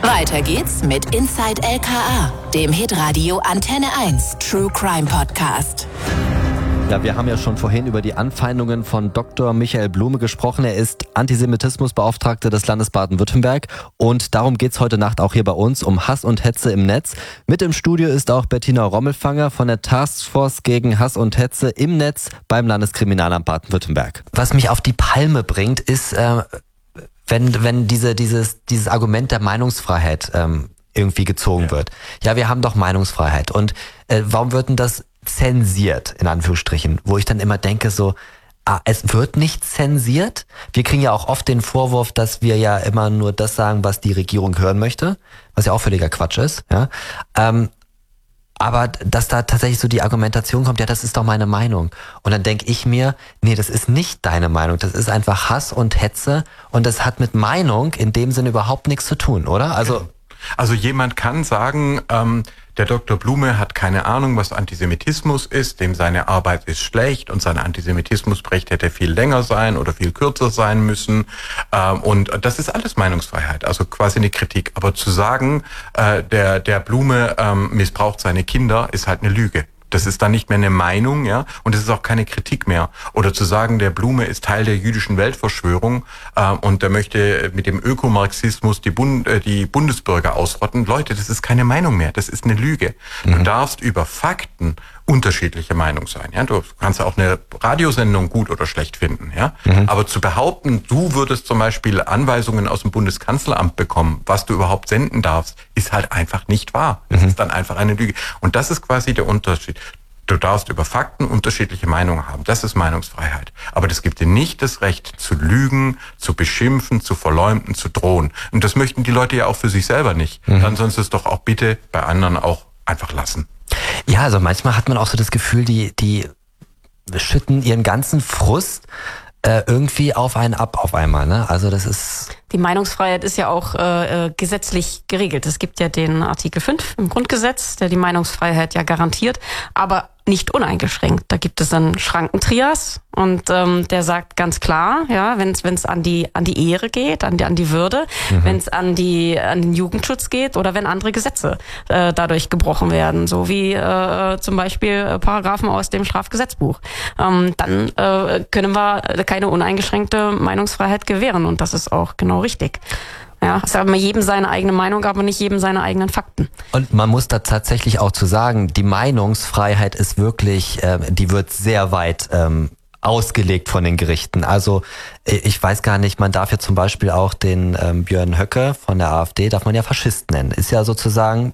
Weiter geht's mit Inside LKA, dem Hitradio Antenne 1 True Crime Podcast. Ja, wir haben ja schon vorhin über die Anfeindungen von Dr. Michael Blume gesprochen. Er ist Antisemitismusbeauftragter des Landes Baden-Württemberg und darum geht's heute Nacht auch hier bei uns um Hass und Hetze im Netz. Mit im Studio ist auch Bettina Rommelfanger von der Taskforce gegen Hass und Hetze im Netz beim Landeskriminalamt Baden-Württemberg. Was mich auf die Palme bringt, ist, wenn dieses Argument der Meinungsfreiheit irgendwie gezogen wird. Ja, wir haben doch Meinungsfreiheit. Und warum wird denn das zensiert, in Anführungsstrichen, wo ich dann immer denke so, es wird nicht zensiert. Wir kriegen ja auch oft den Vorwurf, dass wir ja immer nur das sagen, was die Regierung hören möchte, was ja auch völliger Quatsch ist. Ja, aber dass da tatsächlich so die Argumentation kommt, ja, das ist doch meine Meinung. Und dann denke ich mir, nee, das ist nicht deine Meinung, das ist einfach Hass und Hetze und das hat mit Meinung in dem Sinne überhaupt nichts zu tun, oder? Also jemand kann sagen, der Dr. Blume hat keine Ahnung, was Antisemitismus ist, dem seine Arbeit ist schlecht und sein Antisemitismusbericht hätte viel länger sein oder viel kürzer sein müssen. Und das ist alles Meinungsfreiheit, also quasi eine Kritik. Aber zu sagen, der Blume missbraucht seine Kinder, ist halt eine Lüge. Das ist dann nicht mehr eine Meinung, ja, und es ist auch keine Kritik mehr. Oder zu sagen, der Blume ist Teil der jüdischen Weltverschwörung und der möchte mit dem Ökomarxismus die Bundesbürger ausrotten. Leute, das ist keine Meinung mehr, das ist eine Lüge. Du darfst über Fakten unterschiedliche Meinung sein. Ja, du kannst auch eine Radiosendung gut oder schlecht finden. Ja, aber zu behaupten, du würdest zum Beispiel Anweisungen aus dem Bundeskanzleramt bekommen, was du überhaupt senden darfst, ist halt einfach nicht wahr. Das ist dann einfach eine Lüge. Und das ist quasi der Unterschied. Du darfst über Fakten unterschiedliche Meinungen haben. Das ist Meinungsfreiheit. Aber das gibt dir nicht das Recht zu lügen, zu beschimpfen, zu verleumden, zu drohen. Und das möchten die Leute ja auch für sich selber nicht. Dann sollst du es doch auch bitte bei anderen auch einfach lassen. Ja, also manchmal hat man auch so das Gefühl, die schütten ihren ganzen Frust irgendwie auf einen ab auf einmal, ne? Also das ist... Die Meinungsfreiheit ist ja auch gesetzlich geregelt. Es gibt ja den Artikel 5 im Grundgesetz, der die Meinungsfreiheit ja garantiert, aber nicht uneingeschränkt. Da gibt es einen Schrankentrias und der sagt ganz klar, ja, wenn es an die Ehre geht, an die Würde, wenn es an den Jugendschutz geht oder wenn andere Gesetze dadurch gebrochen werden, so wie zum Beispiel Paragraphen aus dem Strafgesetzbuch, dann können wir keine uneingeschränkte Meinungsfreiheit gewähren und das ist auch genau richtig. Ja, es hat jedem seine eigene Meinung, aber nicht jedem seine eigenen Fakten. Und man muss da tatsächlich auch zu sagen, die Meinungsfreiheit ist wirklich, die wird sehr weit ausgelegt von den Gerichten. Also ich weiß gar nicht, man darf ja zum Beispiel auch den Björn Höcke von der AfD, darf man ja Faschist nennen. Ist ja sozusagen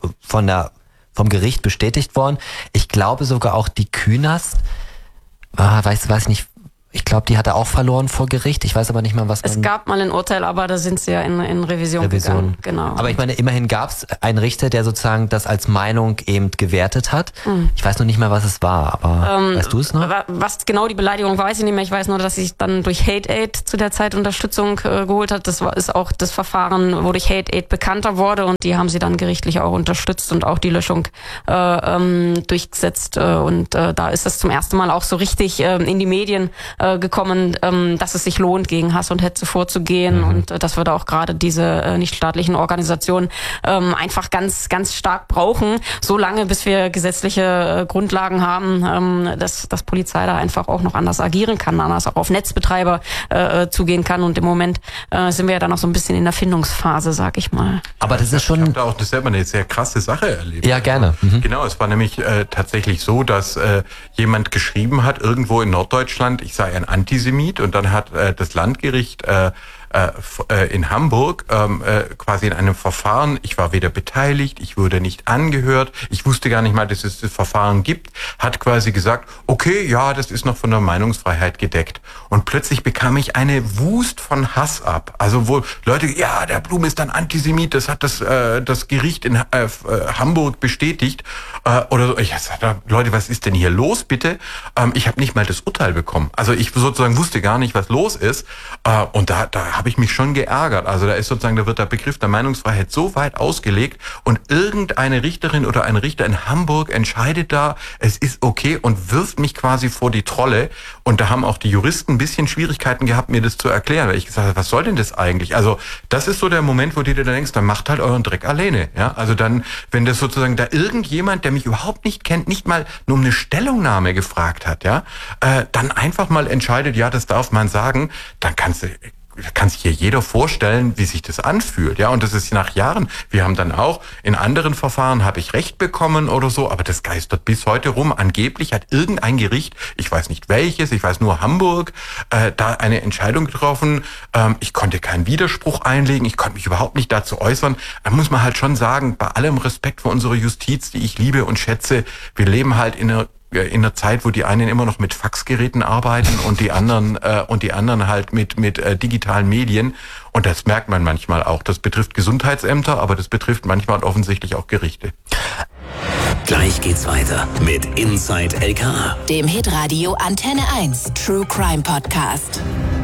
vom Gericht bestätigt worden. Ich glaube sogar auch die Künast, weiß nicht, ich glaube, die hat er auch verloren vor Gericht. Ich weiß aber nicht mal, was man... Es gab mal ein Urteil, aber da sind sie ja in Revision gegangen. Genau. Aber ich meine, immerhin gab es einen Richter, der sozusagen das als Meinung eben gewertet hat. Ich weiß noch nicht mehr, was es war, aber weißt du es noch? Was genau die Beleidigung weiß ich nicht mehr. Ich weiß nur, dass sie dann durch Hate Aid zu der Zeit Unterstützung geholt hat. Das ist auch das Verfahren, wo durch Hate Aid bekannter wurde und die haben sie dann gerichtlich auch unterstützt und auch die Löschung durchgesetzt. Und da ist das zum ersten Mal auch so richtig in die Medien gekommen, dass es sich lohnt, gegen Hass und Hetze vorzugehen und dass wir da auch gerade diese nichtstaatlichen Organisationen einfach ganz, ganz stark brauchen, so lange, bis wir gesetzliche Grundlagen haben, dass Polizei da einfach auch noch anders agieren kann, anders auch auf Netzbetreiber zugehen kann und im Moment sind wir ja dann noch so ein bisschen in der Findungsphase, sag ich mal. Aber das ist schon... Ich habe da auch selber eine sehr krasse Sache erlebt. Ja, gerne. Genau, es war nämlich tatsächlich so, dass jemand geschrieben hat, irgendwo in Norddeutschland, ich sei ein Antisemit und dann hat das Landgericht in Hamburg quasi in einem Verfahren, ich war weder beteiligt, ich wurde nicht angehört, ich wusste gar nicht mal, dass es das Verfahren gibt, hat quasi gesagt, okay, ja, das ist noch von der Meinungsfreiheit gedeckt. Und plötzlich bekam ich eine Wust von Hass ab. Also wo Leute, ja, der Blume ist ein Antisemit, das hat das Gericht in Hamburg bestätigt. Oder so. Ich sagte, Leute, was ist denn hier los, bitte? Ich habe nicht mal das Urteil bekommen. Also ich sozusagen wusste gar nicht, was los ist. Und da habe ich mich schon geärgert. Also da wird der Begriff der Meinungsfreiheit so weit ausgelegt und irgendeine Richterin oder ein Richter in Hamburg entscheidet da, es ist okay und wirft mich quasi vor die Trolle. Und da haben auch die Juristen ein bisschen Schwierigkeiten gehabt, mir das zu erklären, weil ich gesagt habe, was soll denn das eigentlich? Also das ist so der Moment, wo du dir dann denkst, dann macht halt euren Dreck alleine. Ja? Also dann, wenn das sozusagen da irgendjemand, der mich überhaupt nicht kennt, nicht mal nur um eine Stellungnahme gefragt hat, ja, dann einfach mal entscheidet, ja, das darf man sagen, dann kann sich hier jeder vorstellen, wie sich das anfühlt, ja, und das ist nach Jahren. Wir haben dann auch in anderen Verfahren habe ich Recht bekommen oder so, aber das geistert bis heute rum. Angeblich hat irgendein Gericht, ich weiß nicht welches, ich weiß nur Hamburg, da eine Entscheidung getroffen. Ich konnte keinen Widerspruch einlegen, ich konnte mich überhaupt nicht dazu äußern. Da muss man halt schon sagen, bei allem Respekt vor unserer Justiz, die ich liebe und schätze, wir leben halt in einer Zeit, wo die einen immer noch mit Faxgeräten arbeiten und die anderen halt mit digitalen Medien. Und das merkt man manchmal auch. Das betrifft Gesundheitsämter, aber das betrifft manchmal offensichtlich auch Gerichte. Gleich geht's weiter mit Inside LKA, dem Hitradio Antenne 1 True Crime Podcast.